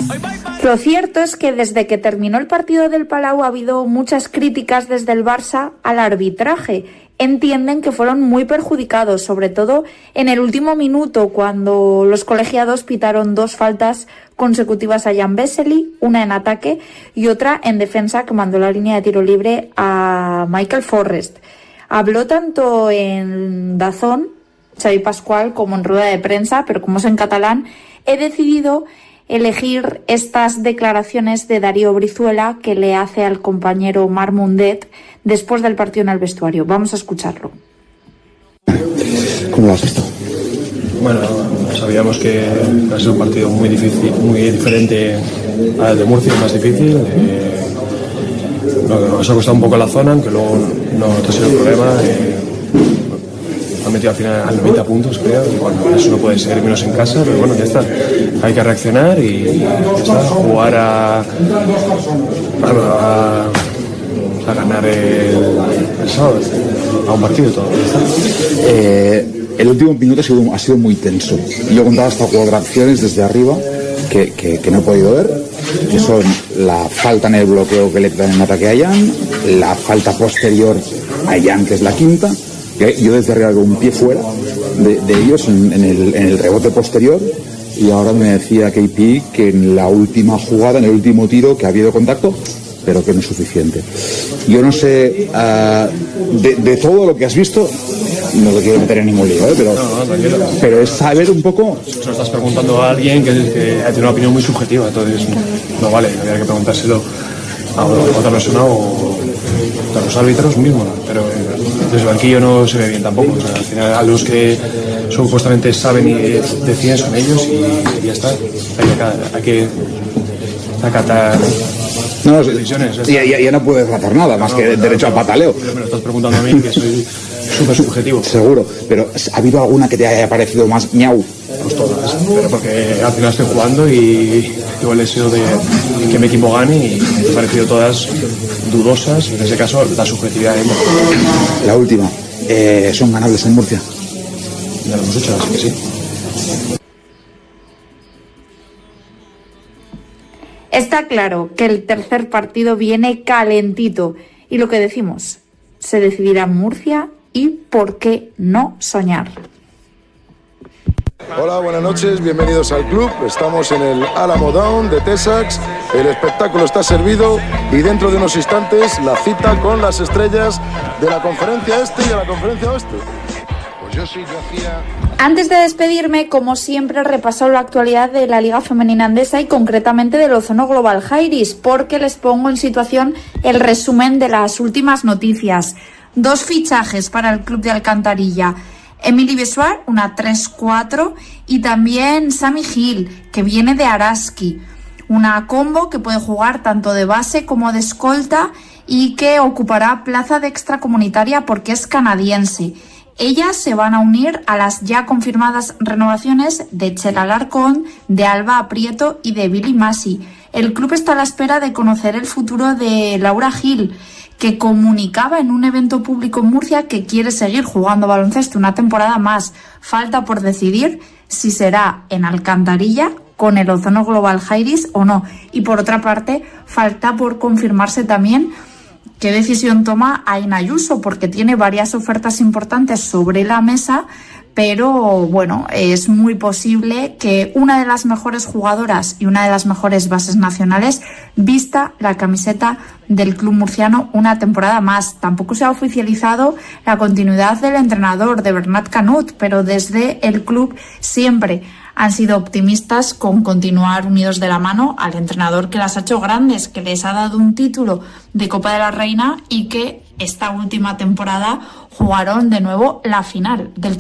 Lo cierto es que desde que terminó el partido del Palau ha habido muchas críticas desde el Barça al arbitraje. Entienden que fueron muy perjudicados, sobre todo en el último minuto, cuando los colegiados pitaron 2 faltas consecutivas a Jan Vesely, una en ataque y otra en defensa, que mandó la línea de tiro libre a Michael Forrest. Habló tanto en DAZN, Xavi Pascual, como en rueda de prensa, pero como es en catalán, he decidido elegir estas declaraciones de Darío Brizuela que le hace al compañero Marc Mundet después del partido en el vestuario. Vamos a escucharlo. ¿Cómo lo has visto? Bueno, sabíamos que va a ser un partido muy difícil, muy diferente al de Murcia, más difícil. Nos ha costado un poco la zona, aunque luego no ha sido el problema. Han metido al final a 90 puntos, creo, y bueno, eso no puede ser menos en casa, pero bueno, ya está. Hay que reaccionar y ya está, jugar a ganar el sábado, a un partido y todo. El último minuto ha sido muy tenso. Yo contaba hasta 4 acciones desde arriba que no he podido ver, que son la falta en el bloqueo que le dan en ataque a Jan, la falta posterior a Jan, que es la quinta. Yo desde arriba con un pie fuera de ellos en el rebote posterior, y ahora me decía KP que en la última jugada, en el último tiro, que ha habido contacto, pero que no es suficiente. Yo no sé, de todo lo que has visto, no te quiero meter en ningún lío, pero es saber un poco... Se lo estás preguntando a alguien que tiene una opinión muy subjetiva, entonces no vale, habría que preguntárselo a otra persona o a los árbitros mismos, pero desde el banquillo no se ve bien tampoco. O sea, al final a los que supuestamente saben y deciden son ellos y ya está. Hay que acatar decisiones. Ya no puedes hacer nada más que derecho al pataleo. Me lo estás preguntando a mí, que soy súper subjetivo. Seguro, pero ¿ha habido alguna que te haya parecido más miau? Pues todas, pero porque al final estoy jugando y tengo el deseo de que mi equipo gane, y me han parecido todas dudosas, en ese caso la subjetividad de Murcia. La última, ¿son ganables en Murcia? Ya lo hemos hecho, así que sí. Está claro que el tercer partido viene calentito y lo que decimos, se decidirá en Murcia y por qué no soñar. Hola, buenas noches, bienvenidos al club. Estamos en el Alamo Dome de Texas. El espectáculo está servido y dentro de unos instantes la cita con las estrellas de la conferencia este y de la conferencia oeste. Antes de despedirme, como siempre, repaso la actualidad de la Liga Femenina Andesa y concretamente del Ozono Global Jairis, porque les pongo en situación el resumen de las últimas noticias. 2 fichajes para el club de Alcantarilla. Emily Besuar, una 3-4, y también Sammy Hill, que viene de Araski. Una combo que puede jugar tanto de base como de escolta y que ocupará plaza de extracomunitaria porque es canadiense. Ellas se van a unir a las ya confirmadas renovaciones de Chela Alarcón, de Alba Aprieto y de Billy Massey. El club está a la espera de conocer el futuro de Laura Gil, que comunicaba en un evento público en Murcia que quiere seguir jugando baloncesto una temporada más. Falta por decidir si será en Alcantarilla con el Ozono Global Jairis o no. Y por otra parte, falta por confirmarse también qué decisión toma Aina Ayuso, porque tiene varias ofertas importantes sobre la mesa, pero bueno, es muy posible que una de las mejores jugadoras y una de las mejores bases nacionales vista la camiseta del club murciano una temporada más. Tampoco se ha oficializado la continuidad del entrenador, de Bernat Canut, pero desde el club siempre han sido optimistas con continuar unidos de la mano al entrenador que las ha hecho grandes, que les ha dado un título de Copa de la Reina y que esta última temporada jugaron de nuevo la final del